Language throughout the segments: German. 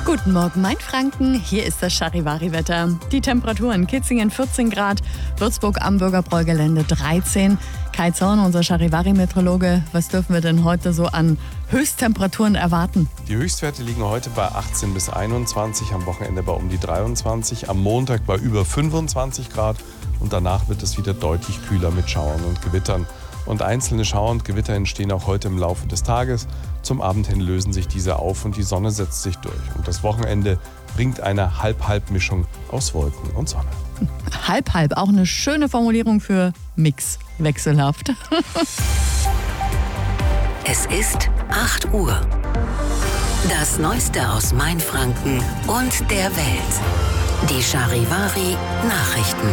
Guten Morgen, Mainfranken. Hier ist das Charivari-Wetter. Die Temperaturen: Kitzingen 14 Grad, Würzburg am Bürgerbräugelände 13. Kai Zorn, unser Charivari-Meteorologe, was dürfen wir denn heute so an Höchsttemperaturen erwarten? Die Höchstwerte liegen heute bei 18 bis 21, am Wochenende bei um die 23, am Montag bei über 25 Grad und danach wird es wieder deutlich kühler mit Schauern und Gewittern. Und einzelne Schauer und Gewitter entstehen auch heute im Laufe des Tages. Zum Abend hin lösen sich diese auf und die Sonne setzt sich durch. Und das Wochenende bringt eine Halb-Halb-Mischung aus Wolken und Sonne. Halb-Halb, auch eine schöne Formulierung für Mix, wechselhaft. Es ist 8 Uhr. Das Neueste aus Mainfranken und der Welt. Die Charivari Nachrichten.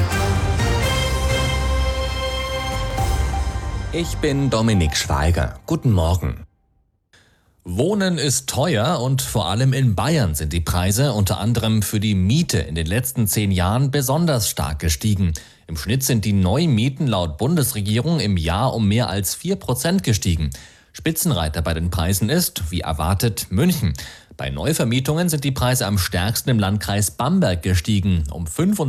Ich bin Dominik Schweiger. Guten Morgen. Wohnen ist teuer und vor allem in Bayern sind die Preise unter anderem für die Miete in den letzten 10 Jahren besonders stark gestiegen. Im Schnitt sind die Neumieten laut Bundesregierung im Jahr um mehr als 4% gestiegen. Spitzenreiter bei den Preisen ist, wie erwartet, München. Bei Neuvermietungen sind die Preise am stärksten im Landkreis Bamberg gestiegen, um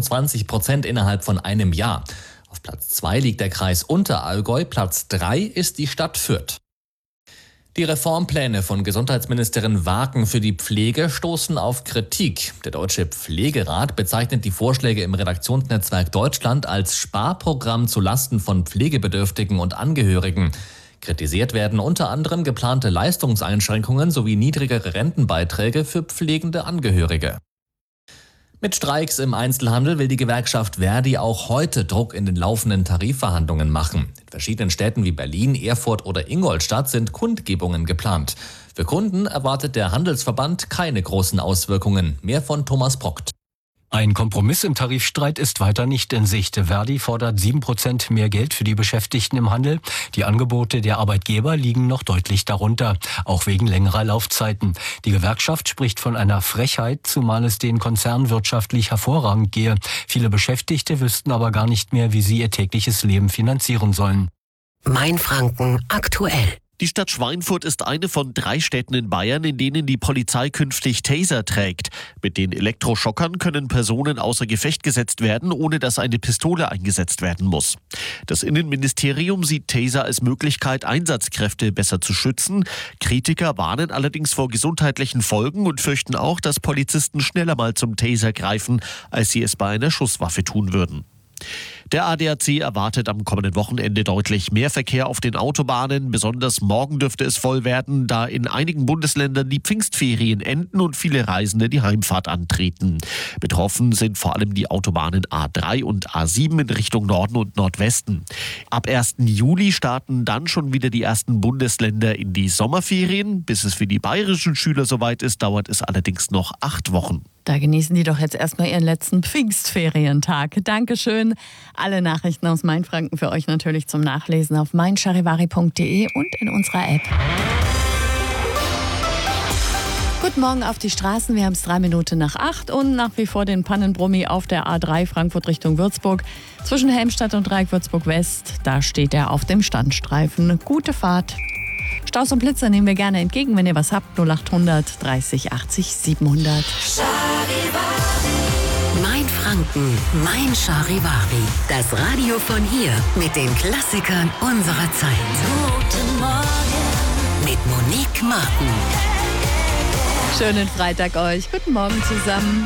25% innerhalb von einem Jahr. Auf Platz 2 liegt der Kreis Unterallgäu, Platz 3 ist die Stadt Fürth. Die Reformpläne von Gesundheitsministerin Waken für die Pflege stoßen auf Kritik. Der Deutsche Pflegerat bezeichnet die Vorschläge im Redaktionsnetzwerk Deutschland als Sparprogramm zulasten von Pflegebedürftigen und Angehörigen. Kritisiert werden unter anderem geplante Leistungseinschränkungen sowie niedrigere Rentenbeiträge für pflegende Angehörige. Mit Streiks im Einzelhandel will die Gewerkschaft Verdi auch heute Druck in den laufenden Tarifverhandlungen machen. In verschiedenen Städten wie Berlin, Erfurt oder Ingolstadt sind Kundgebungen geplant. Für Kunden erwartet der Handelsverband keine großen Auswirkungen. Mehr von Thomas Brockt. Ein Kompromiss im Tarifstreit ist weiter nicht in Sicht. Verdi fordert 7% mehr Geld für die Beschäftigten im Handel. Die Angebote der Arbeitgeber liegen noch deutlich darunter, auch wegen längerer Laufzeiten. Die Gewerkschaft spricht von einer Frechheit, zumal es den Konzern wirtschaftlich hervorragend gehe. Viele Beschäftigte wüssten aber gar nicht mehr, wie sie ihr tägliches Leben finanzieren sollen. Mainfranken aktuell. Die Stadt Schweinfurt ist eine von 3 Städten in Bayern, in denen die Polizei künftig Taser trägt. Mit den Elektroschockern können Personen außer Gefecht gesetzt werden, ohne dass eine Pistole eingesetzt werden muss. Das Innenministerium sieht Taser als Möglichkeit, Einsatzkräfte besser zu schützen. Kritiker warnen allerdings vor gesundheitlichen Folgen und fürchten auch, dass Polizisten schneller mal zum Taser greifen, als sie es bei einer Schusswaffe tun würden. Der ADAC erwartet am kommenden Wochenende deutlich mehr Verkehr auf den Autobahnen. Besonders morgen dürfte es voll werden, da in einigen Bundesländern die Pfingstferien enden und viele Reisende die Heimfahrt antreten. Betroffen sind vor allem die Autobahnen A3 und A7 in Richtung Norden und Nordwesten. Ab 1. Juli starten dann schon wieder die ersten Bundesländer in die Sommerferien. Bis es für die bayerischen Schüler soweit ist, dauert es allerdings noch 8 Wochen. Da genießen die doch jetzt erstmal ihren letzten Pfingstferientag. Dankeschön. Alle Nachrichten aus Mainfranken für euch natürlich zum Nachlesen auf meincharivari.de und in unserer App. Guten Morgen auf die Straßen. Wir haben es 3 Minuten nach 8 und nach wie vor den Pannenbrummi auf der A3 Frankfurt Richtung Würzburg. Zwischen Helmstadt und Dreieck Würzburg West, da steht er auf dem Standstreifen. Gute Fahrt. Staus und Blitzer nehmen wir gerne entgegen, wenn ihr was habt. 0800 30 80 700. Mainfranken, mein Charivari. Das Radio von hier mit den Klassikern unserer Zeit. Guten Morgen mit Monique Martin. Schönen Freitag euch. Guten Morgen zusammen.